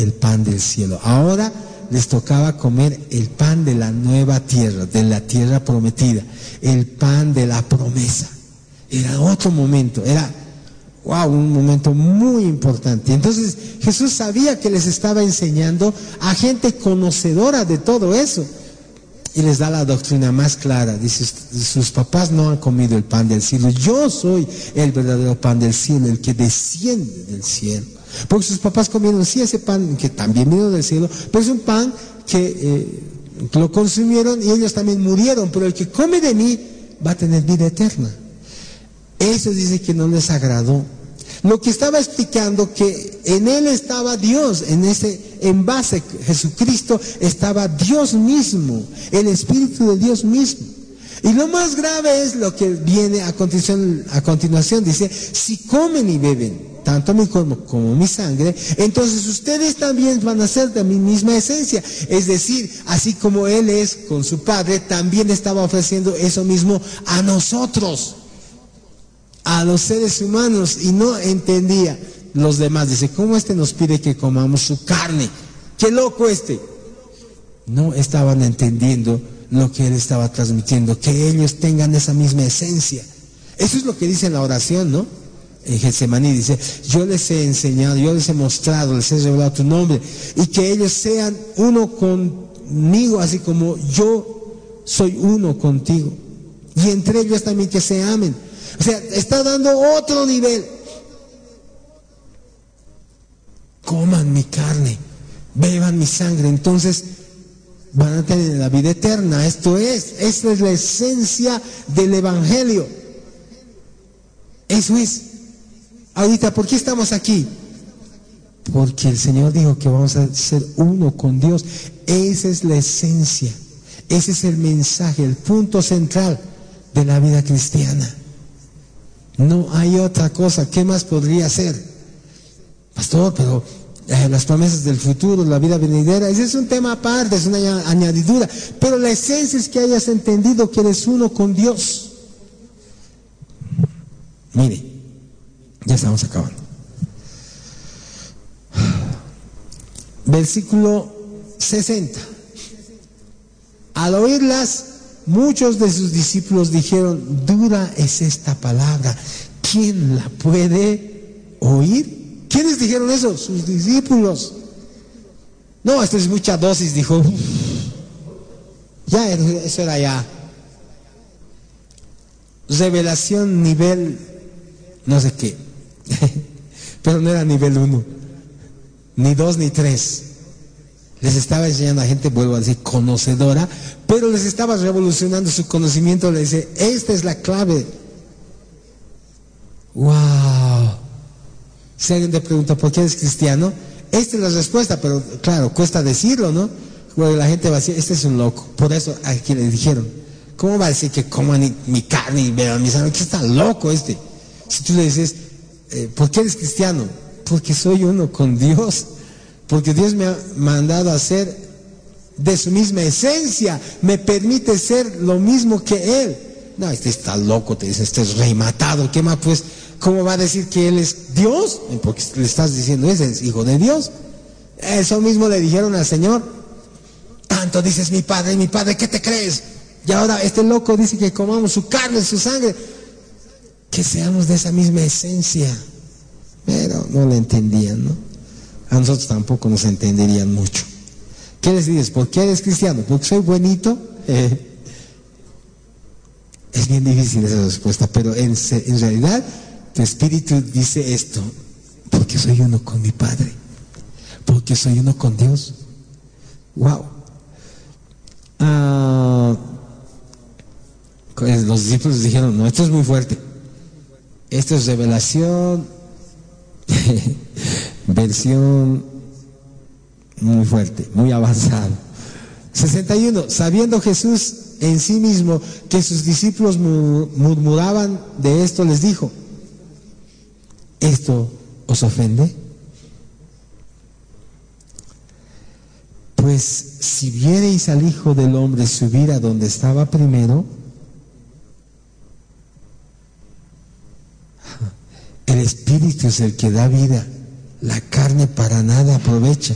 el pan del cielo. Ahora les tocaba comer el pan de la nueva tierra, de la tierra prometida, el pan de la promesa. Era otro momento, era un momento muy importante. Entonces Jesús sabía que les estaba enseñando a gente conocedora de todo eso, y les da la doctrina más clara. Dice: sus papás no han comido el pan del cielo, yo soy el verdadero pan del cielo, el que desciende del cielo. Porque sus papás comieron sí ese pan que también vino del cielo, pero es un pan que lo consumieron y ellos también murieron, pero el que come de mí va a tener vida eterna. Eso dice que no les agradó. Lo que estaba explicando, que en él estaba Dios, en ese envase Jesucristo estaba Dios mismo, el Espíritu de Dios mismo. Y lo más grave es lo que viene a continuación. Dice: si comen y beben tanto mi cuerpo como mi sangre, entonces ustedes también van a ser de mi misma esencia. Es decir, así como Él es con su Padre, también estaba ofreciendo eso mismo a nosotros, a los seres humanos. Y no entendía los demás. Dice: ¿cómo nos pide que comamos su carne? ¡Qué loco! No estaban entendiendo lo que Él estaba transmitiendo, que ellos tengan esa misma esencia. Eso es lo que dice en la oración, ¿no? En Getsemaní dice: yo les he enseñado, yo les he mostrado, les he revelado tu nombre, y que ellos sean uno conmigo, así como yo soy uno contigo, y entre ellos también que se amen. O sea, está dando otro nivel. Coman mi carne, beban mi sangre, entonces van a tener la vida eterna. Esta es la esencia del Evangelio. Eso es. Ahorita, ¿por qué estamos aquí? Porque el Señor dijo que vamos a ser uno con Dios. Esa es la esencia, ese es el mensaje, el punto central de la vida cristiana. No hay otra cosa. ¿Qué más podría ser? Pastor, pero las promesas del futuro, la vida venidera, ese es un tema aparte, es una añadidura. Pero la esencia es que hayas entendido que eres uno con Dios. Mire, ya estamos acabando. Versículo 60. Al oírlas, muchos de sus discípulos dijeron: dura es esta palabra, ¿quién la puede oír? ¿Quiénes dijeron eso? Sus discípulos. No, esto es mucha dosis, dijo. Ya, eso era ya revelación nivel no sé qué. Pero no era nivel 1, ni 2, ni 3. Les estaba enseñando a gente, vuelvo a decir, conocedora, pero les estaba revolucionando su conocimiento. Les dice: esta es la clave. ¡Wow! Si alguien te pregunta: ¿por qué eres cristiano? Esta es la respuesta, pero claro, cuesta decirlo, ¿no? Porque la gente va a decir: este es un loco. Por eso aquí le dijeron: ¿cómo va a decir que coman mi carne y beban mi sangre? ¿Qué está loco este? Si tú le dices: ¿por qué eres cristiano? Porque soy uno con Dios, porque Dios me ha mandado a ser de su misma esencia, me permite ser lo mismo que Él. No, este está loco, te dice, este es rematado. ¿Qué más? Pues, ¿cómo va a decir que Él es Dios? Porque le estás diciendo: ese es hijo de Dios. Eso mismo le dijeron al Señor: tanto dices mi Padre, ¿qué te crees? Y ahora este loco dice que comamos su carne, su sangre, que seamos de esa misma esencia. Pero no le entendían, ¿no? A nosotros tampoco nos entenderían mucho. ¿Qué les dices? ¿Por qué eres cristiano? ¿Porque soy buenito? Es bien difícil esa respuesta, pero en realidad tu espíritu dice esto: porque soy uno con mi Padre, porque soy uno con Dios. ¡Wow! Los discípulos dijeron: no, esto es muy fuerte, esto es revelación versión muy fuerte, muy avanzada. 61. Sabiendo Jesús en sí mismo que sus discípulos murmuraban de esto, les dijo: ¿esto os ofende? Pues si viereis al Hijo del Hombre subir a donde estaba primero, el Espíritu es el que da vida, la carne para nada aprovecha.